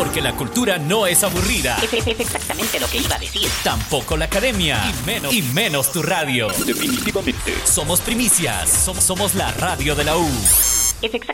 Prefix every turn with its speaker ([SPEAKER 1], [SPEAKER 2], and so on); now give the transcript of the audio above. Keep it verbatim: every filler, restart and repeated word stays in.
[SPEAKER 1] Porque la cultura no es aburrida.
[SPEAKER 2] Es, es, es exactamente lo que iba a decir.
[SPEAKER 1] Tampoco la academia. Y menos, y menos tu radio.
[SPEAKER 3] Definitivamente.
[SPEAKER 1] Somos primicias. Somos, somos la radio de la U.
[SPEAKER 2] Es exactamente